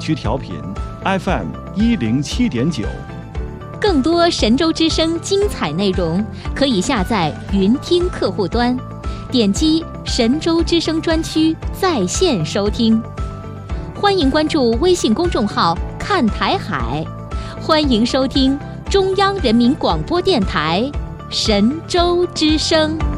区调频 FM107.9。 更多神州之声精彩内容，可以下载云听客户端，点击神州之声专区在线收听。欢迎关注微信公众号看台海，欢迎收听中央人民广播电台神州之声。